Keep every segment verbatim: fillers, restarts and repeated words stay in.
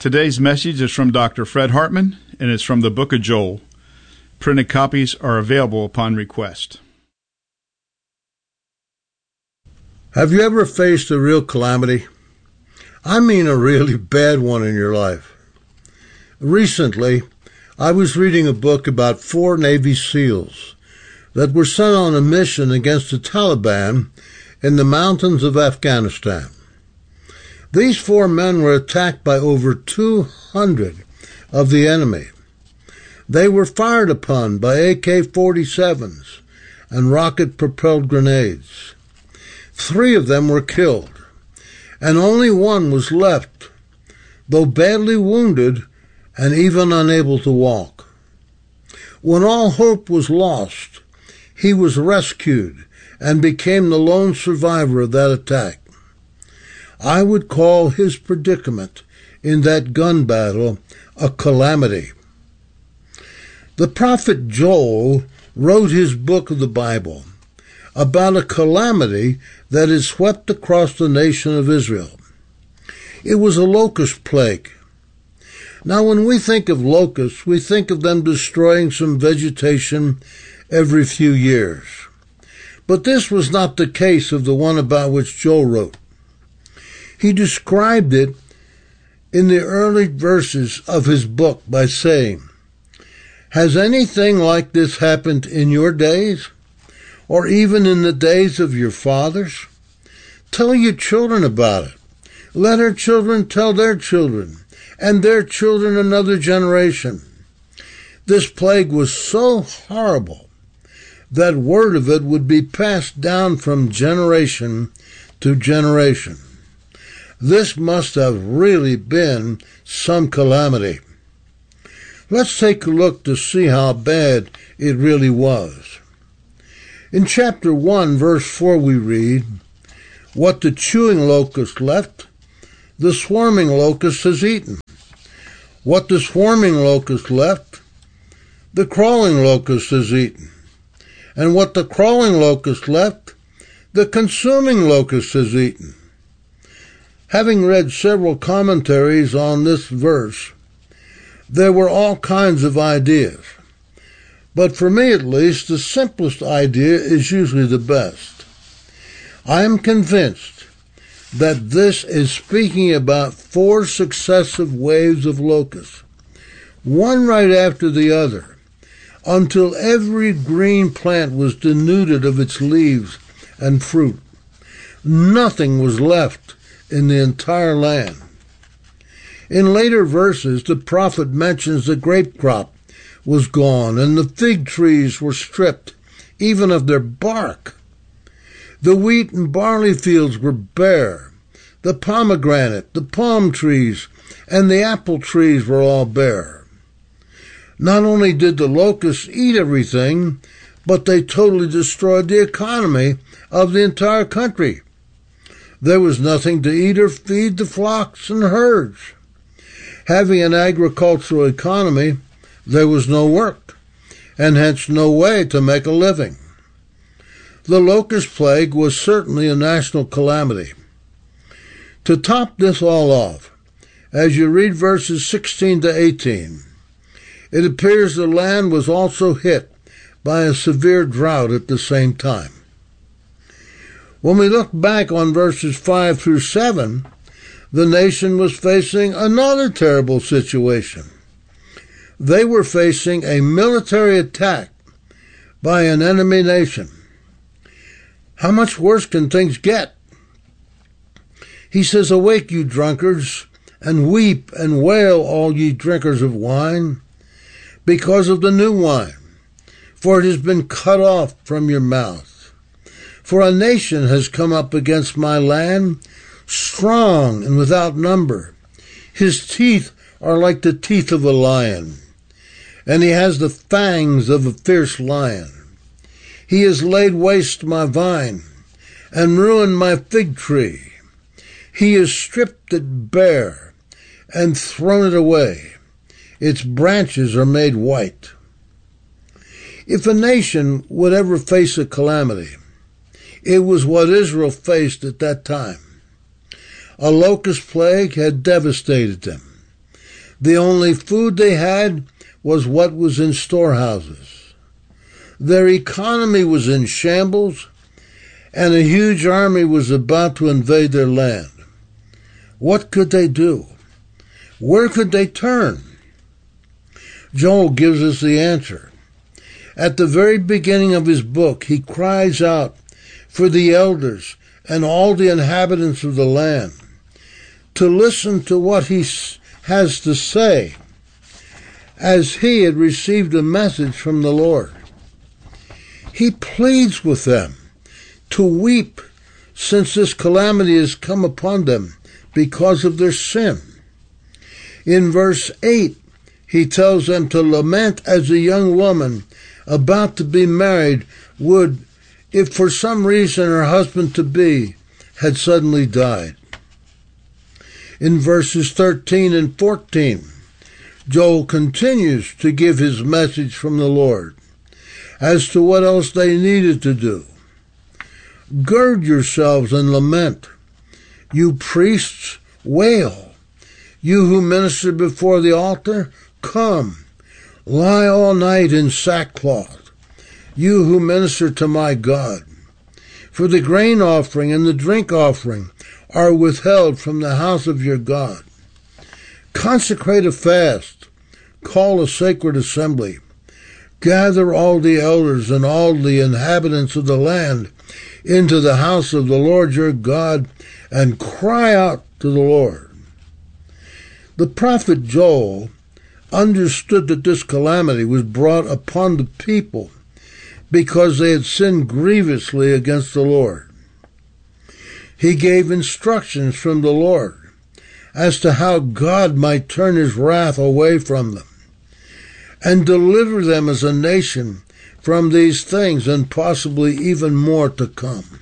Today's message is from Doctor Fred Hartman, and it's from the book of Joel. Printed copies are available upon request. Have you ever faced a real calamity? I mean a really bad one in your life. Recently, I was reading a book about four Navy SEALs that were sent on a mission against the Taliban in the mountains of Afghanistan. These four men were attacked by over two hundred of the enemy. They were fired upon by A K forty-sevens and rocket-propelled grenades. Three of them were killed, and only one was left, though badly wounded and even unable to walk. When all hope was lost, he was rescued and became the lone survivor of that attack. I would call his predicament in that gun battle a calamity. The prophet Joel wrote his book of the Bible about a calamity that had swept across the nation of Israel. It was a locust plague. Now, when we think of locusts, we think of them destroying some vegetation every few years. But this was not the case of the one about which Joel wrote. He described it in the early verses of his book by saying, "Has anything like this happened in your days, or even in the days of your fathers? Tell your children about it. Let our children tell their children, and their children another generation." This plague was so horrible that word of it would be passed down from generation to generation. This must have really been some calamity. Let's take a look to see how bad it really was. In chapter one, verse four, we read, "What the chewing locust left, the swarming locust has eaten. What the swarming locust left, the crawling locust has eaten. And what the crawling locust left, the consuming locust has eaten." Having read several commentaries on this verse, there were all kinds of ideas. But for me at least, the simplest idea is usually the best. I am convinced that this is speaking about four successive waves of locusts, one right after the other, until every green plant was denuded of its leaves and fruit. Nothing was left in the entire land. In later verses, the prophet mentions the grape crop was gone, and the fig trees were stripped, even of their bark. The wheat and barley fields were bare. The pomegranate, the palm trees, and the apple trees were all bare. Not only did the locusts eat everything, but they totally destroyed the economy of the entire country. There was nothing to eat or feed the flocks and herds. Having an agricultural economy, there was no work, and hence no way to make a living. The locust plague was certainly a national calamity. To top this all off, as you read verses sixteen to eighteen, it appears the land was also hit by a severe drought at the same time. When we look back on verses five through seven, the nation was facing another terrible situation. They were facing a military attack by an enemy nation. How much worse can things get? He says, "Awake, you drunkards, and weep and wail, all ye drinkers of wine, because of the new wine, for it has been cut off from your mouth. For a nation has come up against my land, strong and without number. His teeth are like the teeth of a lion, and he has the fangs of a fierce lion. He has laid waste my vine, and ruined my fig tree. He has stripped it bare, and thrown it away. Its branches are made white." If a nation would ever face a calamity, it was what Israel faced at that time. A locust plague had devastated them. The only food they had was what was in storehouses. Their economy was in shambles, and a huge army was about to invade their land. What could they do? Where could they turn? Joel gives us the answer. At the very beginning of his book, he cries out for the elders and all the inhabitants of the land to listen to what he has to say, as he had received a message from the Lord. He pleads with them to weep, since this calamity has come upon them because of their sin. In verse eight, he tells them to lament as a young woman about to be married would if for some reason her husband-to-be had suddenly died. In verses thirteen and fourteen, Joel continues to give his message from the Lord as to what else they needed to do. Gird yourselves and lament. You priests, wail. You who minister before the altar, come. Lie all night in sackcloth, you who minister to my God. For the grain offering and the drink offering are withheld from the house of your God. Consecrate a fast, call a sacred assembly. Gather all the elders and all the inhabitants of the land into the house of the Lord your God, and cry out to the Lord. The prophet Joel understood that this calamity was brought upon the people because they had sinned grievously against the Lord. He gave instructions from the Lord as to how God might turn his wrath away from them and deliver them as a nation from these things and possibly even more to come.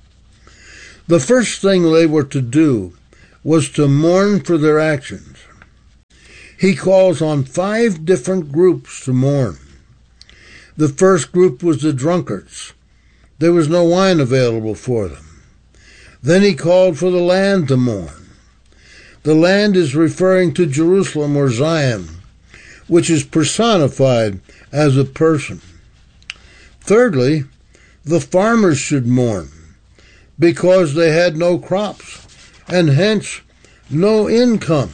The first thing they were to do was to mourn for their actions. He calls on five different groups to mourn. The first group was the drunkards. There was no wine available for them. Then he called for the land to mourn. The land is referring to Jerusalem or Zion, which is personified as a person. Thirdly, the farmers should mourn because they had no crops and hence no income.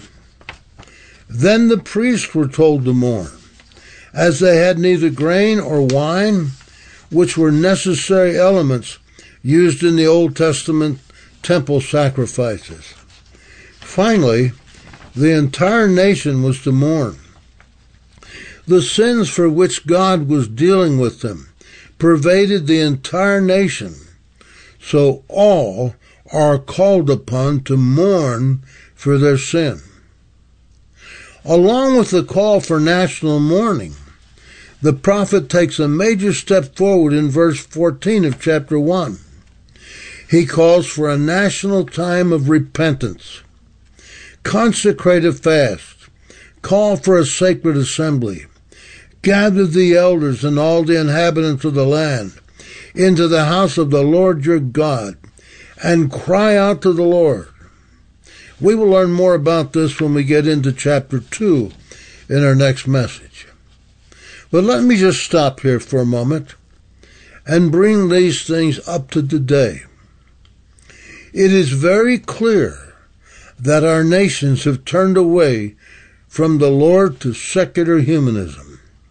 Then the priests were told to mourn, as they had neither grain or wine, which were necessary elements used in the Old Testament temple sacrifices. Finally, the entire nation was to mourn. The sins for which God was dealing with them pervaded the entire nation, so all are called upon to mourn for their sin. Along with the call for national mourning, the prophet takes a major step forward in verse fourteen of chapter one. He calls for a national time of repentance. Consecrate a fast. Call for a sacred assembly. Gather the elders and all the inhabitants of the land into the house of the Lord your God, and cry out to the Lord. We will learn more about this when we get into chapter two in our next message. But let me just stop here for a moment and bring these things up to today. It is very clear that our nations have turned away from the Lord to secular humanism.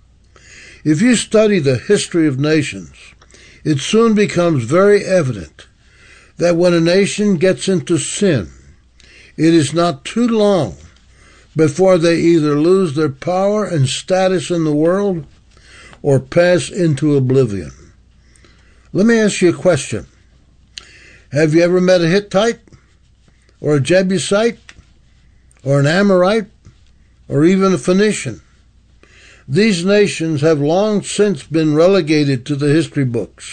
If you study the history of nations, it soon becomes very evident that when a nation gets into sin, it is not too long before they either lose their power and status in the world or pass into oblivion. Let me ask you a question. Have you ever met a Hittite, or a Jebusite, or an Amorite, or even a Phoenician? These nations have long since been relegated to the history books.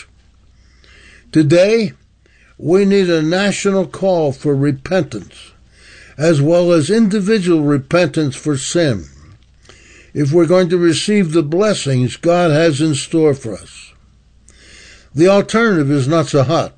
Today, we need a national call for repentance, as well as individual repentance for sin, if we're going to receive the blessings God has in store for us. The alternative is not so hot.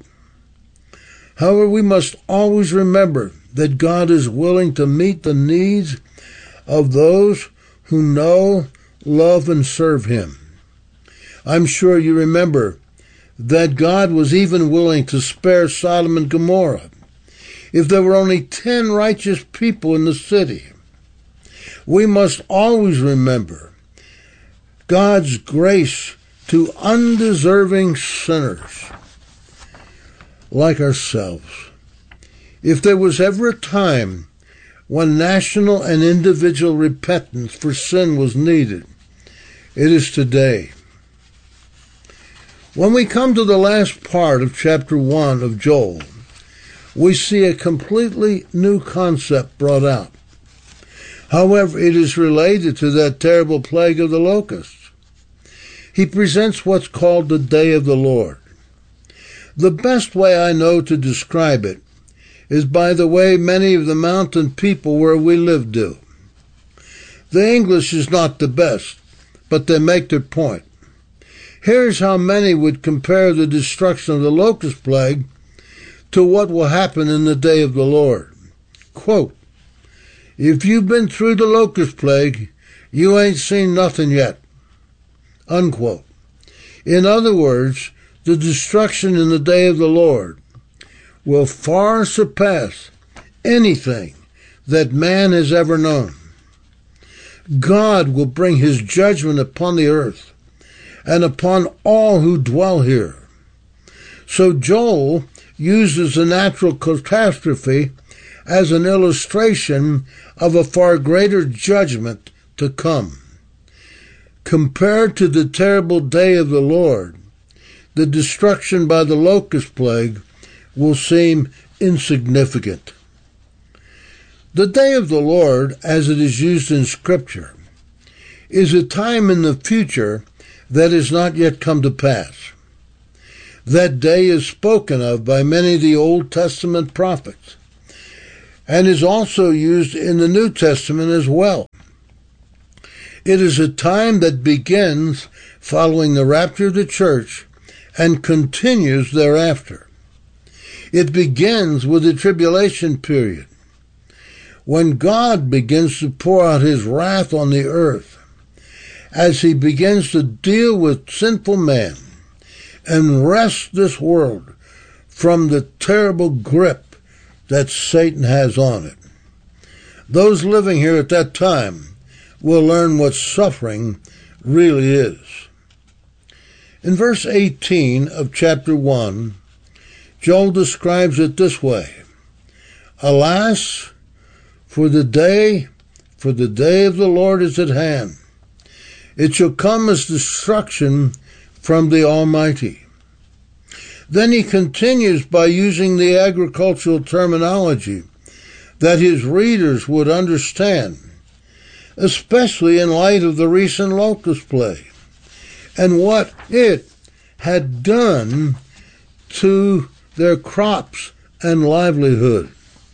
However, we must always remember that God is willing to meet the needs of those who know, love, and serve him. I'm sure you remember that God was even willing to spare Sodom and Gomorrah if there were only ten righteous people in the city. We must always remember God's grace to undeserving sinners like ourselves. If there was ever a time when national and individual repentance for sin was needed, it is today. When we come to the last part of chapter one of Joel, we see a completely new concept brought out. However, it is related to that terrible plague of the locusts. He presents what's called the Day of the Lord. The best way I know to describe it is by the way many of the mountain people where we live do. The English is not the best, but they make their point. Here's how many would compare the destruction of the locust plague to what will happen in the day of the Lord. Quote, "If you've been through the locust plague, you ain't seen nothing yet." Unquote. In other words, the destruction in the day of the Lord will far surpass anything that man has ever known. God will bring his judgment upon the earth and upon all who dwell here. So Joel uses a natural catastrophe as an illustration of a far greater judgment to come. Compared to the terrible day of the Lord, the destruction by the locust plague will seem insignificant. The day of the Lord, as it is used in Scripture, is a time in the future that has not yet come to pass. That day is spoken of by many of the Old Testament prophets and is also used in the New Testament as well. It is a time that begins following the rapture of the church and continues thereafter. It begins with the tribulation period, when God begins to pour out his wrath on the earth as he begins to deal with sinful man and wrest this world from the terrible grip that Satan has on it. Those living here at that time will learn what suffering really is. In verse eighteen of chapter one, Joel describes it this way: "Alas, for the day, for the day of the Lord is at hand. It shall come as destruction from the Almighty." Then he continues by using the agricultural terminology that his readers would understand, especially in light of the recent locust plague and what it had done to their crops and livelihood.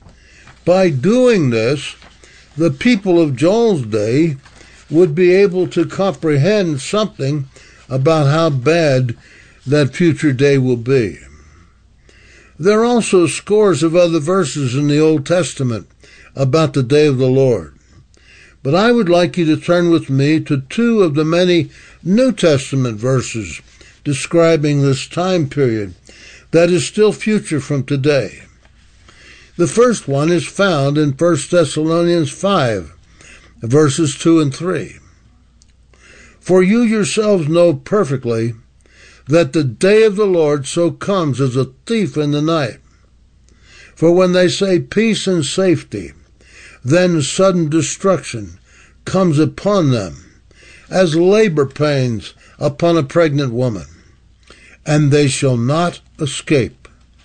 By doing this, the people of Joel's day would be able to comprehend something about how bad that future day will be. There are also scores of other verses in the Old Testament about the day of the Lord. But I would like you to turn with me to two of the many New Testament verses describing this time period that is still future from today. The first one is found in First Thessalonians five, verses two and three. "For you yourselves know perfectly that the day of the Lord so comes as a thief in the night. For when they say peace and safety, then sudden destruction comes upon them, as labor pains upon a pregnant woman, and they shall not escape."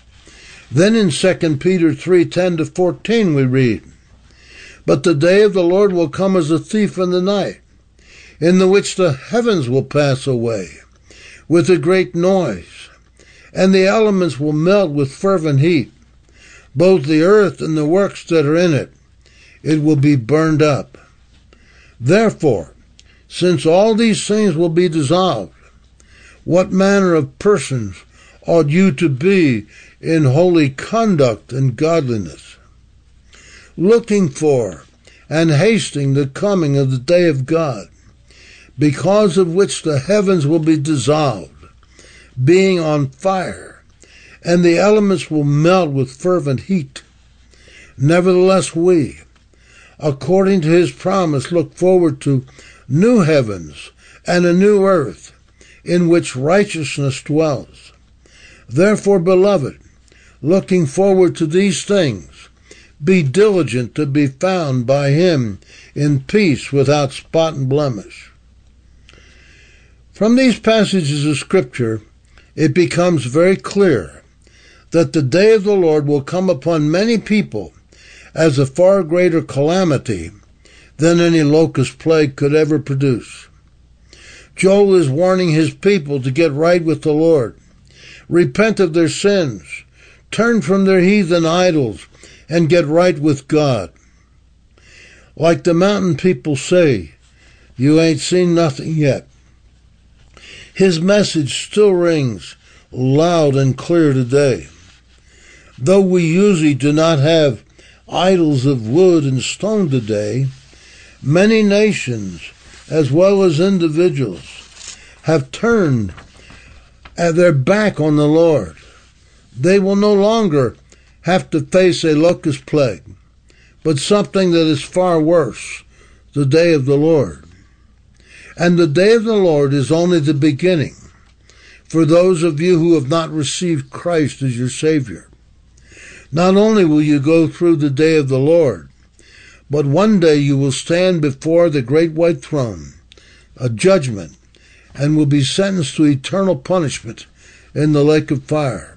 Then in Second Peter three ten to fourteen we read, "But the day of the Lord will come as a thief in the night, in the which the heavens will pass away with a great noise, and the elements will melt with fervent heat, both the earth and the works that are in it. It will be burned up. Therefore, since all these things will be dissolved, what manner of persons ought you to be in holy conduct and godliness, looking for and hasting the coming of the day of God, because of which the heavens will be dissolved, being on fire, and the elements will melt with fervent heat. Nevertheless we, according to his promise, look forward to new heavens and a new earth, in which righteousness dwells. Therefore, beloved, looking forward to these things, be diligent to be found by him in peace, without spot and blemish. From these passages of Scripture, it becomes very clear that the day of the Lord will come upon many people as a far greater calamity than any locust plague could ever produce. Joel is warning his people to get right with the Lord, repent of their sins, turn from their heathen idols, and get right with God. Like the mountain people say, you ain't seen nothing yet. His message still rings loud and clear today. Though we usually do not have idols of wood and stone today, many nations, as well as individuals, have turned their back on the Lord. They will no longer have to face a locust plague, but something that is far worse, the day of the Lord. And the day of the Lord is only the beginning for those of you who have not received Christ as your Savior. Not only will you go through the day of the Lord, but one day you will stand before the great white throne, a judgment, and will be sentenced to eternal punishment in the lake of fire.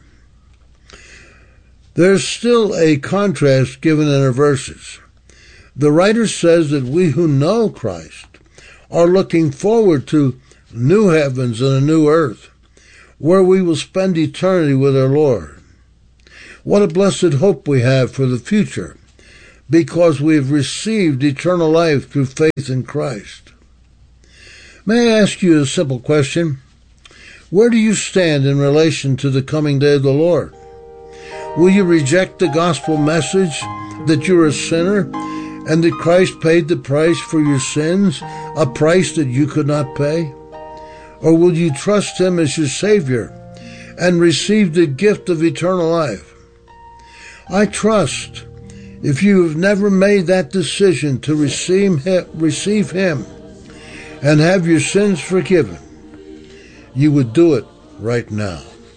There's still a contrast given in our verses. The writer says that we who know Christ are looking forward to new heavens and a new earth, where we will spend eternity with our Lord. What a blessed hope we have for the future, because we have received eternal life through faith in Christ. May I ask you a simple question? Where do you stand in relation to the coming day of the Lord? Will you reject the gospel message that you're a sinner and that Christ paid the price for your sins, a price that you could not pay? Or will you trust him as your Savior and receive the gift of eternal life? I trust if you have never made that decision to receive him, receive him and have your sins forgiven, you would do it right now.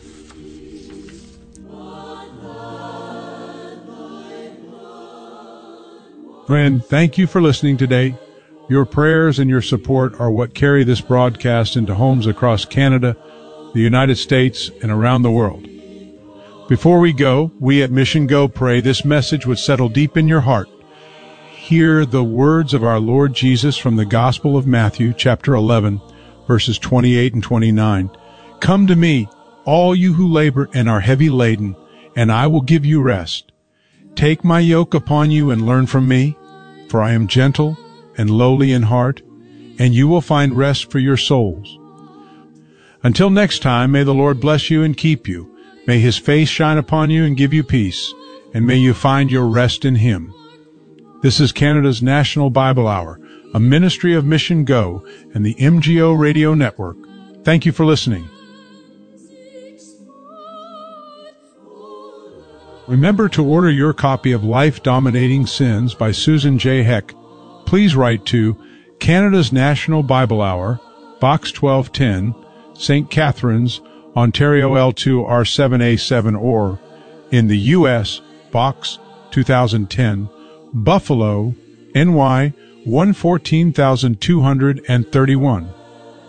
Friend, thank you for listening today. Your prayers and your support are what carry this broadcast into homes across Canada, the United States, and around the world. Before we go, we at Mission Go pray this message would settle deep in your heart. Hear the words of our Lord Jesus from the Gospel of Matthew, chapter eleven, verses twenty-eight and twenty-nine. Come to me, all you who labor and are heavy laden, and I will give you rest. Take my yoke upon you and learn from me, for I am gentle and lowly in heart, and you will find rest for your souls. Until next time, may the Lord bless you and keep you. May his face shine upon you and give you peace, and may you find your rest in him. This is Canada's National Bible Hour, a ministry of Mission Go and the M G O Radio Network. Thank you for listening. Remember to order your copy of Life Dominating Sins by Susan J. Heck. Please write to Canada's National Bible Hour, Box twelve ten, Saint Catharines, Ontario L two R seven A seven, or in the U S, Box two thousand ten, Buffalo, N Y one fourteen thousand two hundred thirty-one.